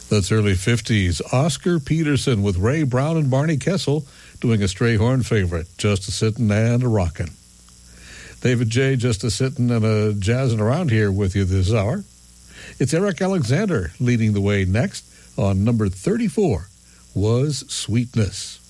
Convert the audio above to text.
That's early 50s. Oscar Peterson with Ray Brown and Barney Kessel doing a Strayhorn favorite, Just A-Sittin' and a Rockin'. David J. Just A-Sittin' and a Jazzin' Around here with you this hour. It's Eric Alexander leading the way next on number 34, Was Sweetness.